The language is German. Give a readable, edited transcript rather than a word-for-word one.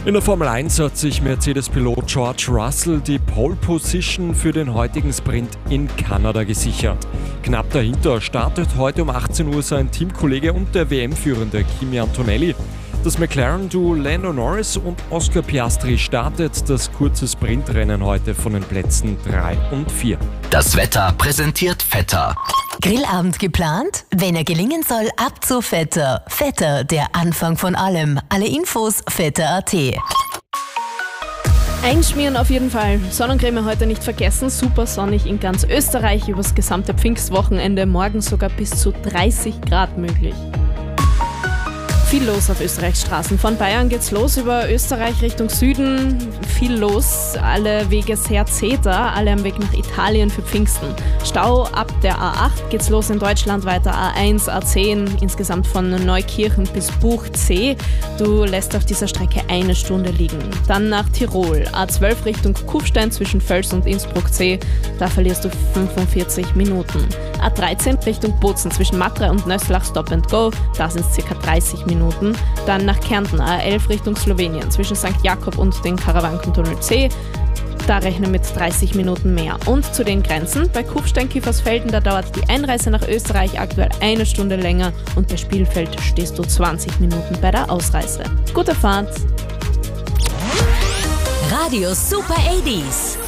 In der Formel 1 hat sich Mercedes-Pilot George Russell die Pole Position für den heutigen Sprint in Kanada gesichert. Knapp dahinter startet heute um 18 Uhr sein Teamkollege und der WM-Führende Kimi Antonelli. Das McLaren-Duo Lando Norris und Oscar Piastri startet das kurze Sprintrennen heute von den Plätzen 3 und 4. Das Wetter präsentiert Vetter. Grillabend geplant? Wenn er gelingen soll, ab zu Vetter. Vetter, der Anfang von allem. Alle Infos vetter.at. Einschmieren auf jeden Fall. Sonnencreme heute nicht vergessen. Super sonnig in ganz Österreich übers gesamte Pfingstwochenende. Morgen sogar bis zu 30 Grad möglich. Viel los auf Österreichs Straßen. Von Bayern geht's los über Österreich Richtung Süden. Viel los. Alle Wege sehr zäher. Alle am Weg nach Italien für Pfingsten. Stau ab der A8 geht's los in Deutschland. Weiter A1, A10. Insgesamt von Neukirchen bis Buchzee. Du lässt auf dieser Strecke 1 Stunde liegen. Dann nach Tirol. A12 Richtung Kufstein zwischen Völs und Innsbruck-C. Da verlierst du 45 Minuten. A13 Richtung Bozen zwischen Matra und Nöslach Stop and Go. Da sind es ca. 30 Minuten. Dann nach Kärnten, A11 Richtung Slowenien, zwischen St. Jakob und den Karawankentunnel C. Da rechne mit 30 Minuten mehr. Und zu den Grenzen, bei Kufstein-Kiefersfelden, da dauert die Einreise nach Österreich aktuell 1 Stunde länger und bei Spielfeld stehst du 20 Minuten bei der Ausreise. Gute Fahrt! Radio Super 80s.